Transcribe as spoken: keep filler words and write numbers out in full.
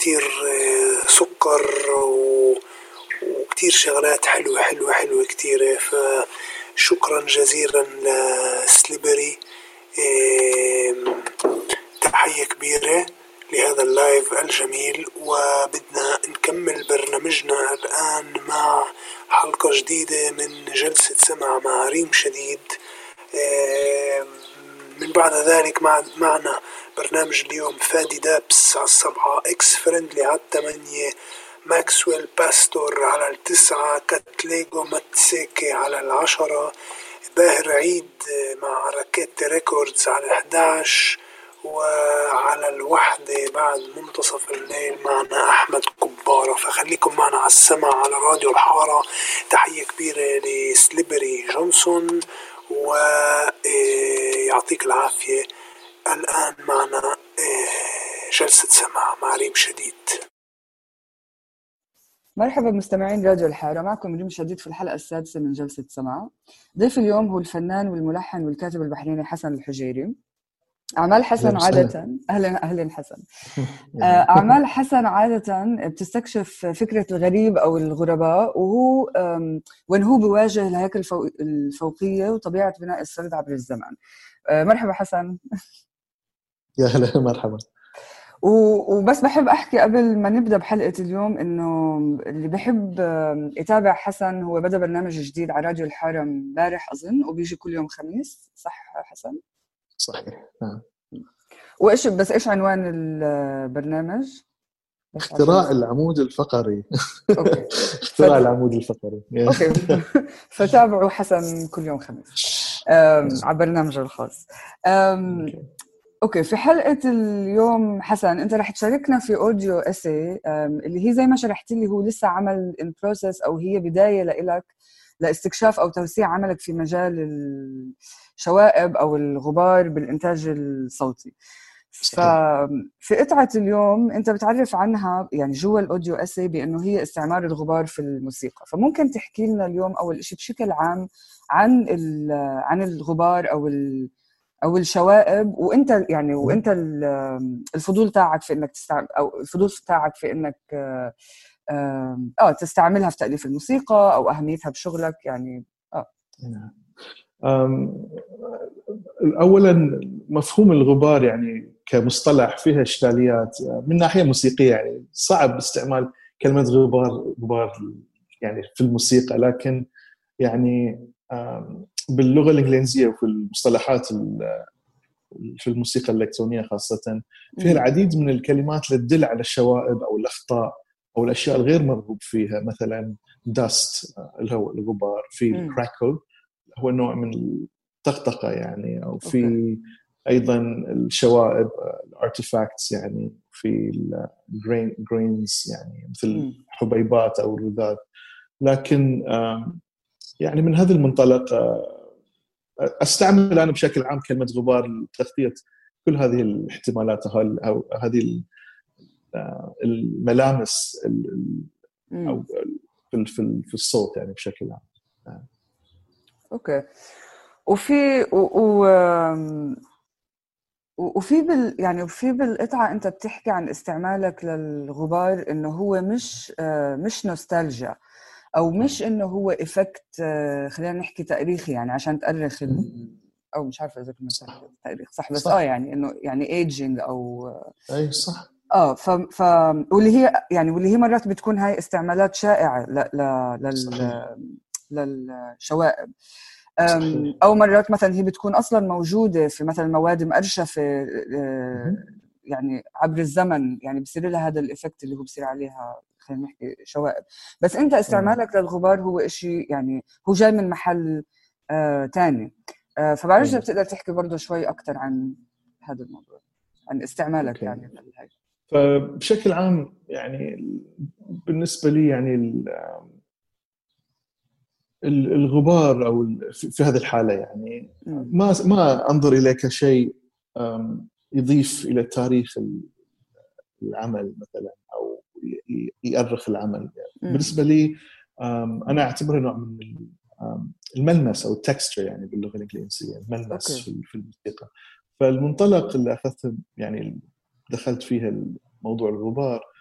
كتير آه، سكر و- وكتير شغلات حلوة حلوة حلوة كتيرة. فشكرا جزيلا لسليبري، آم، تحية كبيرة لهذا اللايف الجميل. وبدنا نكمل برنامجنا الآن مع حلقة جديدة من جلسة سمع مع ريم شديد. آم، من بعد ذلك مع معنا برنامج اليوم فادي دابس على السبعة، اكس فريندلي على الثمانية، ماكسويل باستور على التسعة، كاتليجو ماتسيكي على العشرة، باهر عيد مع راكيت ريكوردز على الحداش، وعلى الوحدة بعد منتصف الليل معنا أحمد كبارة. فخليكم معنا على السمع على راديو الحارة. تحية كبيرة لسليبري جونسون ويعطيك العافية. الآن معنا جلسة سمع مع ريم شديد. مرحبا مستمعين راديو الحارة، معكم ريم شديد في الحلقة السادسة من جلسة سمع. ضيف اليوم هو الفنان والملحن والكاتب البحريني حسن الحجيري. أعمال حسن عادة أهلا أهلا حسن. أعمال حسن عادة بتستكشف فكرة الغريب أو الغرباء، وهو وين هو بواجه الهيكل الفوقية وطبيعة بناء السرد عبر الزمن. مرحبا حسن. يا هلا مرحبا. وبس بحب أحكي قبل ما نبدأ بحلقة اليوم إنه اللي بحب يتابع حسن هو بدأ برنامج جديد على راديو الحارة امبارح أظن، وبيجي كل يوم خميس، صح حسن؟ صحيح نعم. وإيش بس إيش عنوان البرنامج؟ اختراع العمود الفقري. أوكي. اختراع العمود الفقري. أوكي. فتابعوا حسن كل يوم خميس على برنامجه الخاص. أوكي. اوكي، في حلقة اليوم حسن انت رح تشاركنا في اوديو اسي اللي هي زي ما شرحت لي هو لسه عمل ان بروسس، او هي بداية لإلك لاستكشاف او توسيع عملك في مجال الشوائب او الغبار بالانتاج الصوتي. ففي قطعة اليوم انت بتعرف عنها يعني جوا الاوديو اسي بانه هي استعمار الغبار في الموسيقى. فممكن تحكي لنا اليوم اول شيء بشكل عام عن عن الغبار او ال او الشوائب، وانت يعني وانت الفضول تاعك في انك تستعمل او الفضول تاعك في انك اه تستعملها في تأليف الموسيقى او اهميتها بشغلك يعني. اه اولا مفهوم الغبار يعني كمصطلح فيها اشكاليات من ناحيه موسيقيه، يعني صعب استعمال كلمه غبار غبار يعني في الموسيقى، لكن يعني باللغه الانجليزيه وفي المصطلحات في الموسيقى الإلكترونية خاصة فيها العديد من الكلمات اللي تدل على الشوائب أو الأخطاء أو الأشياء الغير مرغوب فيها. مثلا dust اللي هو الغبار، في crackle هو نوع من الطقطقة يعني، أو في أوكي. أيضا الشوائب artifacts يعني، في grains يعني مثل حبيبات أو رذاذ. لكن يعني من هذا المنطلق استعمل انا بشكل عام كلمه غبار لتغطيه كل هذه الاحتمالات او هذه الملامس او في في الصوت يعني بشكل عام. اوكي. وفي و... و... وفي بال يعني وفي بالقطعه انت بتحكي عن استعمالك للغبار انه هو مش مش نوستالجيا او مش انه هو افكت، خلينا نحكي تاريخي يعني عشان تأرخ ال... او مش عارفه اذا كنت تاريخ صح بس صح. اه يعني انه يعني ايجينج او اي صح اه ف ف واللي هي يعني واللي هي مرات بتكون هاي استعمالات شائعه ل ل لل للشوائب، او مرات مثلا هي بتكون اصلا موجوده في مثلا مواد مقرشفه يعني عبر الزمن، يعني بصير لها هذا الإفكت اللي هو بصير عليها خلينا نحكي شوائب. بس انت استعمالك للغبار هو إشي يعني هو جاي من محل آه تاني. آه فبعرف اذا بتقدر تحكي برضه شوي اكتر عن هذا الموضوع، عن استعمالك أوكي. يعني لهي. فبشكل عام يعني بالنسبه لي يعني الغبار او في هذه الحاله يعني ما ما انظر اليه كشيء يضيف الى تاريخ العمل مثلا او يؤرخ العمل يعني. بالنسبه لي انا اعتبره نوع من الملمس او التكستشر يعني باللغه الانجليزيه، الملمس أوكي. في الموسيقى. فالمنطلق اللي اخذته يعني دخلت فيها موضوع الغبار